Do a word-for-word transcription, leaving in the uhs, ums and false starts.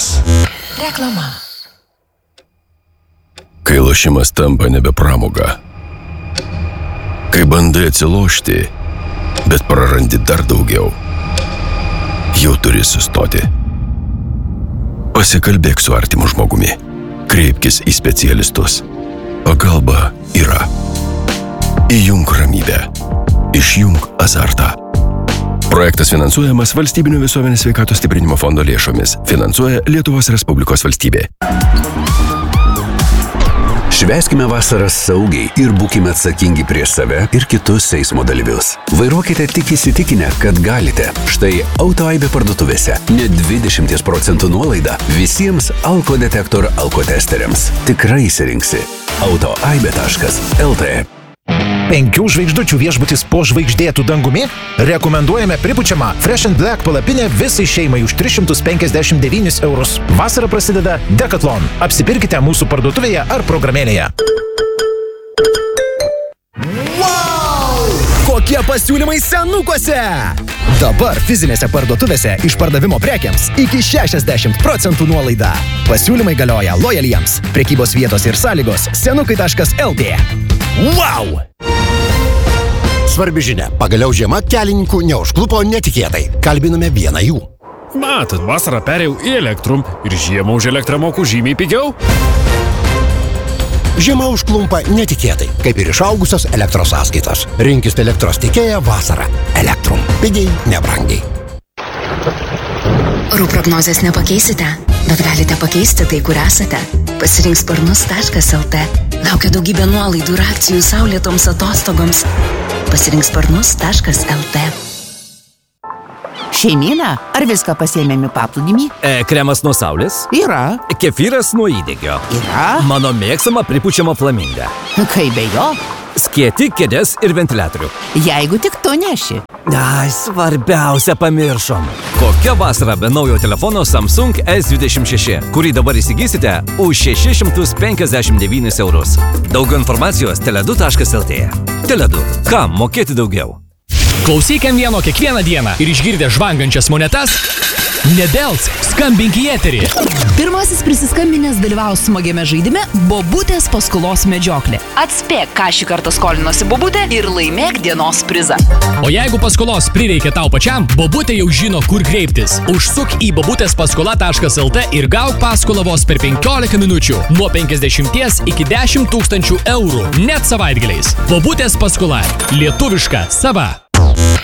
Lošimas. Reklama. Kai lošimas tampa nebe pramoga. Kai bandai atsilošti, bet prarandi dar daugiau. Jau turi sustoti. Pasikalbėk su artimu žmogumi. Kreipkis į specialistus. Pagalba yra. Įjunk ramybę. Išjunk azartą. Projektas finansuojamas Valstybinio visuomenės sveikatos stiprinimo fondo lėšomis. Finansuoja Lietuvos Respublikos valstybė. Švęskime vasaras saugiai ir būkime atsakingi prieš save ir kitus eismo dalyvius. Vairuokite tik įsitikinę, kad galite. Štai Autoaibė parduotuvėse net dvidešimt procentų nuolaida visiems alkodetektor alkotesteriams. Tikrai įsirinksi. autoaibė taškas lt. Penkių žvaigždučių viešbutis po žvaigždėtų dangumi? Rekomenduojame pripučiamą Fresh and Black palapinę visai šeimai už tris šimtus penkiasdešimt devynis eurus. Vasara prasideda Decathlon. Apsipirkite mūsų parduotuvėje ar programėlėje. Wow! Kokie pasiūlymai senukuose! Dabar fizinėse parduotuvėse išpardavimo prekiams iki šešiasdešimt procentų nuolaida. Pasiūlymai galioja lojaliems. Prekybos vietos ir sąlygos senukai taškas lt. Wow! Svarbi žinia. Pagaliau žiema kelininkų neužklupo netikėtai. Kalbiname vieną jų. Matot, vasarą perėjau į Elektrum ir žiemą už elektrą moku žymiai pigiau. Žiema užklumpa netikėtai, kaip ir išaugusios elektros sąskaitos. Rinkis elektros tiekėją vasarą. Elektrum. Pigiai, nebrangiai. Orų prognozės nepakeisite, bet galite pakeisti tai, kur esate. Pasirink sparnus taškas lt. Laukia daugybė nuolaidų ir akcijų saulėtoms atostogoms. Pasirink sparnus taškas lt. Šeimyna, ar viską pasėmėme paplūdimį? E, kremas nuo saulės? Yra. Kefyras nuo įdegio? Yra. Mano mėgsama pripučiama flaminga. Kaip be jo? Skėti, kėdės ir ventiliatorių. Jeigu tik to neši. Ai, svarbiausia pamiršom. Kokia vasara be naujo telefono Samsung S dvidešimt šeši, kurį dabar įsigysite už šešis šimtus penkiasdešimt devynis eurus. Daugiau informacijos tele du taškas lt. Tele du. Kam mokėti daugiau? Klausyk M vieno kiekvieną dieną ir išgirdę žvangančias monetas, nedelsk, skambink į eterį. Pirmasis prisiskambinęs dalyvaus smagiame žaidime Bobutės paskolos medžioklė. Atspėk, ką šį kartą skolinosi Bobutė ir laimėk dienos prizą. O jeigu paskolos prireikia tau pačiam, Bobutė jau žino, kur kreiptis. Užsuk į bobutės paskola taškas lt ir gauk paskolą vos per penkiolika minučių. Nuo penkiasdešimties iki dešimt tūkstančių eurų. Net savaitgaliais. Bobutės paskola. Lietuviška, sava.